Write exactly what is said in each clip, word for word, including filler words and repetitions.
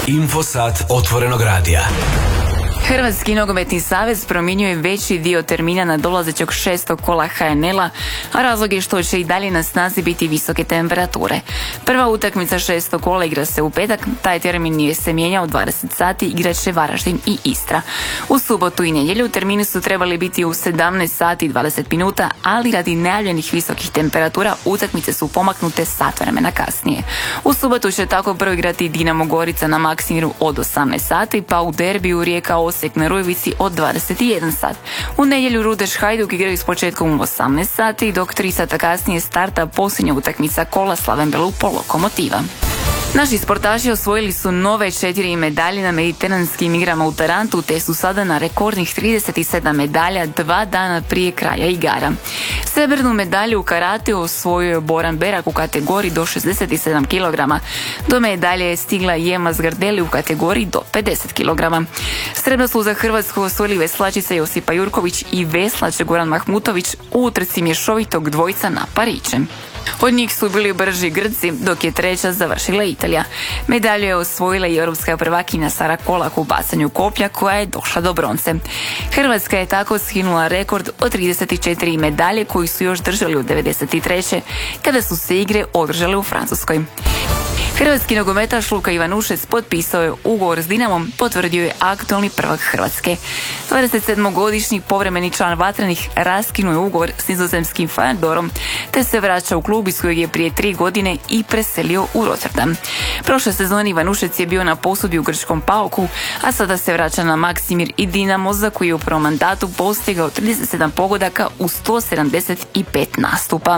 Infosat otvorenog radija. Hrvatski nogometni savez promijenjuje veći dio termina na dolazećeg šestog kola ha en el-a, a razlog je što će i dalje na snazi biti visoke temperature. Prva utakmica šestog kola igra se u petak, taj termin je se mijenjao dvadeset sati, igrat će Varaždin i Istra. U subotu i nedjelju termini su trebali biti u sedamnaest sati i dvadeset minuta, ali radi najavljenih visokih temperatura utakmice su pomaknute sat vremena kasnije. U subotu će tako prvo igrati Dinamo Gorica na Maksimiru od osamnaest sati, pa u derbiju Rijeka Osijek na Rujevici od dvadeset jedan sat. U nedjelju Rudeš Hajduk igraju s početkom u osamnaest sati, dok tri sata kasnije starta posljednja utakmica kola Slaven Belupo Lokomotiva. Naši sportaši osvojili su nove četiri medalje na mediteranskim igrama u Tarantu, te su sada na rekordnih trideset sedam medalja dva dana prije kraja igara. Srebrnu medalju u karate osvojio je Boran Berak u kategoriji do šezdeset sedam kilograma. Do medalje je stigla Jema Zgardeli u kategoriji do pedeset kilograma. Srebrno su za Hrvatsku osvojili veslačica Josipa Jurković i veslač Goran Mahmutović u utrci mješovitog dvojca na pariće. Od njih su bili brži Grci, dok je treća završila Italija. Medalju je osvojila i europska prvakinja Sara Kolak u bacanju koplja, koja je došla do bronce. Hrvatska je tako skinula rekord od trideset četiri medalje koji su još držali u devedeset treće kada su se igre održale u Francuskoj. Hrvatski nogometaš Luka Ivanušec potpisao je ugovor s Dinamom, potvrdio je aktualni prvak Hrvatske. dvadesetsedmogodišnji povremeni član Vatrenih raskinuo je ugovor s nizozemskim Fenerdorom, te se vraća u klub iz kojeg je prije tri godine i preselio u Rotterdam. Prošle sezone Ivanušec je bio na posudbi u grčkom Pauku, a sada se vraća na Maksimir i Dinamo, za koji je u prvom mandatu postigao trideset sedam pogodaka u sto sedamdeset pet nastupa.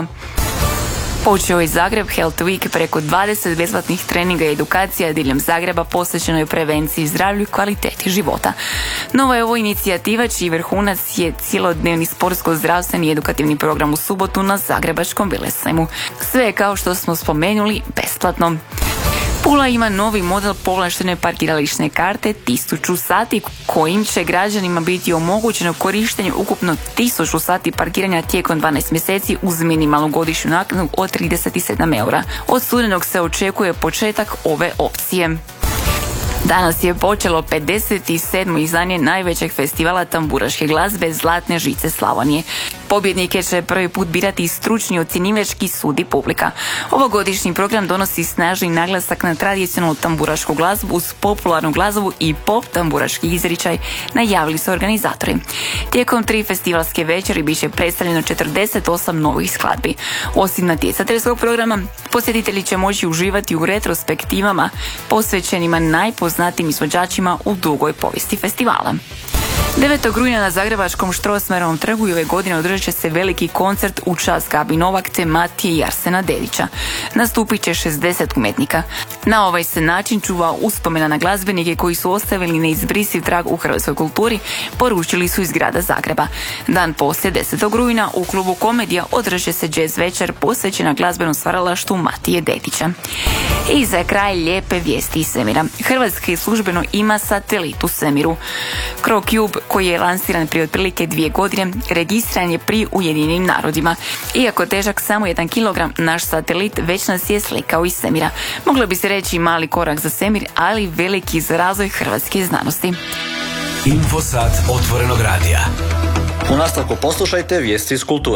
Počeo je Zagreb Health Week, preko dvadeset besplatnih treninga i edukacija diljem Zagreba posvećeno je prevenciji, zdravlju i kvaliteti života. Nova je ovo inicijativa čiji vrhunac je cjelodnevni sportsko-zdravstveni edukativni program u subotu na Zagrebačkom Velesajmu. Sve je, kao što smo spomenuli, besplatno. Pula ima novi model povlaštene parkirališne karte tisuću sati, kojim će građanima biti omogućeno korištenje ukupno tisuću sati parkiranja tijekom dvanaest mjeseci uz minimalnu godišnju naknadu od trideset sedam eura. Od studenog se očekuje početak ove opcije. Danas je počelo pedeset sedmo izdanje najvećeg festivala tamburaške glazbe Zlatne žice Slavonije. Pobjednike će prvi put birati stručni ocjenjivački sud i publika. Ovogodišnji program donosi snažni naglasak na tradicionalnu tamburašku glazbu uz popularnu glazbu i pop tamburaški izričaj, najavili su organizatori. Tijekom tri festivalske večeri bit će predstavljeno četrdeset osam novih skladbi. Osim natjecateljskog programa, posjetitelji će moći uživati u retrospektivama posvećenima najpoznatijim izvođačima u dugoj povijesti festivala. devetog rujna na zagrebačkom Strossmayerovom trgu i ove godine održat će se veliki koncert u čast Gabi Novak te Matije i Arsena Dedića. Nastupit će šezdeset umjetnika. Na ovaj se način čuva uspomena na glazbenike koji su ostavili neizbrisiv trag u hrvatskoj kulturi, poručili su iz grada Zagreba. Dan poslije, desetog rujna, u klubu Komedija održat će se jazz večer posvećena glazbenom stvaralaštvu Matije Dedića. I za kraj lijepe vijesti iz svemira. Hrvatska službeno ima satelit u svemiru. CroCube, koji je lansiran prije otprilike dvije godine, registriran je pri Ujedinjenim narodima. Iako težak samo jedan kilogram, naš satelit već nas je slikao iz svemira. Moglo bi se reći mali korak za svemir, ali veliki za razvoj hrvatske znanosti. Infosat otvorenog radija. U nastavku poslušajte vijesti iz kulture.